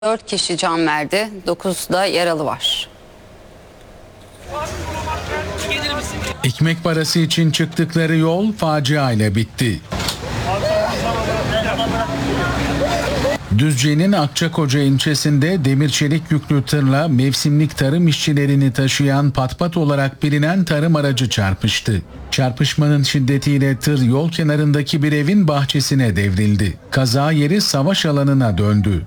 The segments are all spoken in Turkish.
4 kişi can verdi, 9 da yaralı var. Ekmek parası için çıktıkları yol faciayla bitti. Düzce'nin Akçakoca ilçesinde demir çelik yüklü tırla mevsimlik tarım işçilerini taşıyan patpat olarak bilinen tarım aracı çarpıştı. Çarpışmanın şiddetiyle tır yol kenarındaki bir evin bahçesine devrildi. Kaza yeri savaş alanına döndü.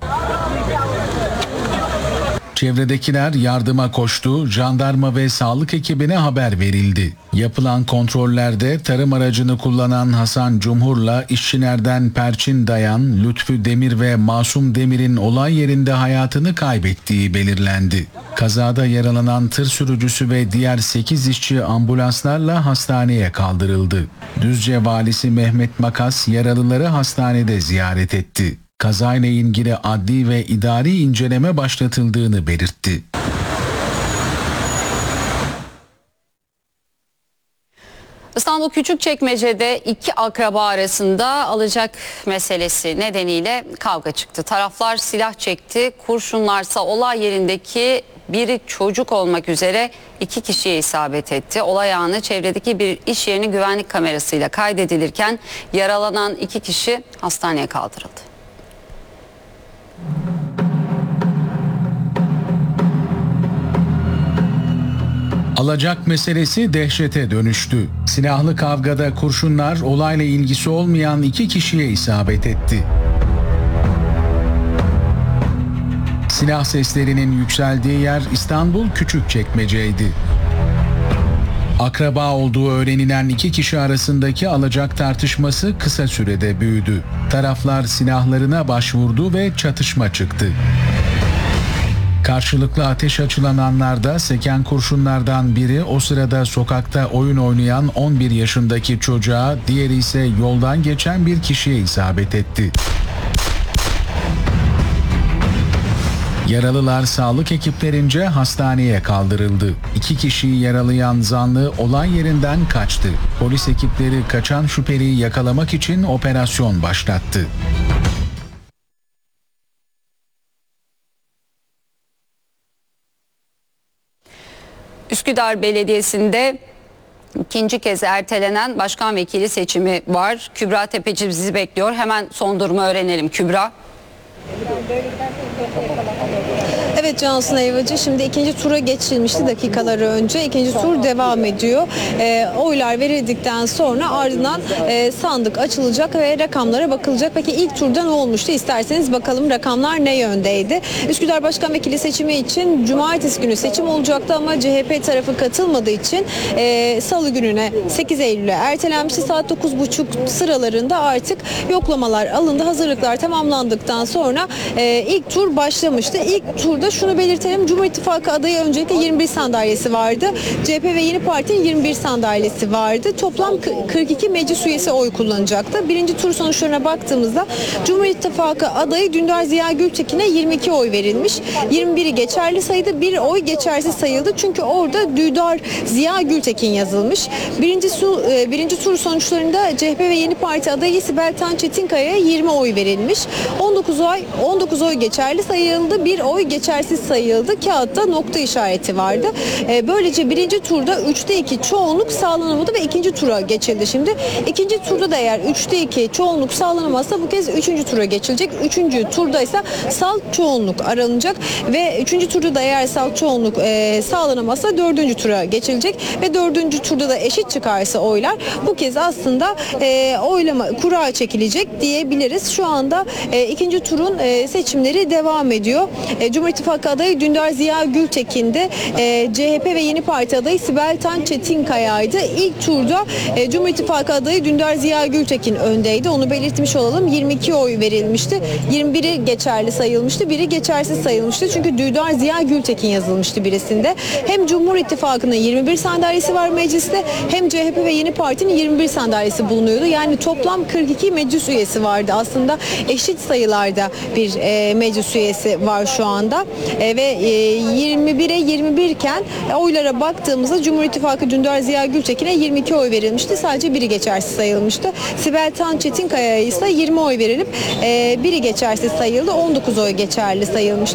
Çevredekiler yardıma koştu, jandarma ve sağlık ekibine haber verildi. Yapılan kontrollerde tarım aracını kullanan Hasan Cumhur'la işçilerden Perçin Dayan, Lütfü Demir ve Masum Demir'in olay yerinde hayatını kaybettiği belirlendi. Kazada yaralanan tır sürücüsü ve diğer 8 işçi ambulanslarla hastaneye kaldırıldı. Düzce Valisi Mehmet Makas yaralıları hastanede ziyaret etti. Kazayla ilgili adli ve idari inceleme başlatıldığını belirtti. İstanbul Küçükçekmece'de iki akraba arasında alacak meselesi nedeniyle kavga çıktı. Taraflar silah çekti, kurşunlarsa olay yerindeki biri çocuk olmak üzere 2 kişiye isabet etti. Olay anı çevredeki bir iş yerinin güvenlik kamerasıyla kaydedilirken yaralanan 2 kişi hastaneye kaldırıldı. Alacak meselesi dehşete dönüştü. Silahlı kavgada kurşunlar olayla ilgisi olmayan 2 kişiye isabet etti. Silah seslerinin yükseldiği yer İstanbul Küçükçekmece'ydi. Akraba olduğu öğrenilen 2 kişi arasındaki alacak tartışması kısa sürede büyüdü. Taraflar silahlarına başvurdu ve çatışma çıktı. Karşılıklı ateş açılan anlarda seken kurşunlardan biri o sırada sokakta oyun oynayan 11 yaşındaki çocuğa, diğeri ise yoldan geçen bir kişiye isabet etti. Yaralılar sağlık ekiplerince hastaneye kaldırıldı. 2 kişiyi yaralayan zanlı olay yerinden kaçtı. Polis ekipleri kaçan şüpheliyi yakalamak için operasyon başlattı. Üsküdar Belediyesi'nde ikinci kez ertelenen başkan vekili seçimi var. Kübra Tepeci bizi bekliyor. Hemen son durumu öğrenelim. Kübra. Evet Cansu Eyvacı, şimdi ikinci tura geçilmişti dakikalar önce. İkinci tur devam ediyor. Oylar verildikten sonra ardından sandık açılacak ve rakamlara bakılacak. Peki ilk turda ne olmuştu? İsterseniz bakalım rakamlar ne yöndeydi? Üsküdar Başkan Vekili seçimi için cumartesi günü seçim olacaktı ama CHP tarafı katılmadığı için salı gününe 8 Eylül'e ertelenmişti. Saat 9.30 sıralarında artık yoklamalar alındı. Hazırlıklar tamamlandıktan sonra ilk tur başlamıştı. İlk turda şunu belirtelim. Cumhur İttifakı adayı öncelikle 21 sandalyesi vardı. CHP ve Yeni Parti'nin 21 sandalyesi vardı. Toplam 42 meclis üyesi oy kullanacaktı. Birinci tur sonuçlarına baktığımızda Cumhur İttifakı adayı Dündar Ziya Gültekin'e 22 oy verilmiş. 21'i geçerli sayıda, bir oy geçersiz sayıldı. Çünkü orada Dündar Ziya Gültekin yazılmış. Birinci tur sonuçlarında CHP ve Yeni Parti adayı Sibel Tan Çetinkaya'ya 20 oy verilmiş. 19 oy geçerli sayıldı. Bir oy geçersiz sayıldı. Kağıtta nokta işareti vardı. Böylece birinci turda 3'te 2 çoğunluk sağlanamadı ve ikinci tura geçildi şimdi. İkinci turda da eğer 3'te 2 çoğunluk sağlanamazsa bu kez 3. tura geçilecek. 3. turda ise salt çoğunluk aranacak ve 3. turda da eğer salt çoğunluk sağlanamazsa 4. tura geçilecek ve 4. turda da eşit çıkarsa oylar bu kez aslında oylama kura çekilecek diyebiliriz. Şu anda ikinci turun seçimleri devam ediyor. Cumhur İttifakı adayı Dündar Ziya Gültekin'de, CHP ve Yeni Parti adayı Sibel Tan Çetinkaya'ydı. İlk turda Cumhur İttifakı adayı Dündar Ziya Gültekin öndeydi. Onu belirtmiş olalım. 22 oy verilmişti. 21'i geçerli sayılmıştı. Biri geçersiz sayılmıştı. Çünkü Dündar Ziya Gültekin yazılmıştı birisinde. Hem Cumhur İttifakı'nın 21 sandalyesi var mecliste, hem CHP ve Yeni Parti'nin 21 sandalyesi bulunuyordu. Yani toplam 42 meclis üyesi vardı. Aslında eşit sayılarda bir meclis üyesi var şu anda. ve 21'e 21 iken oylara baktığımızda Cumhur İttifakı Dündar Ziya Gültekin'e 22 oy verilmişti. Sadece biri geçersiz sayılmıştı. Sibel Tan Çetinkaya'ya ise 20 oy verilip biri geçersiz sayıldı. 19 oy geçerli sayılmıştı.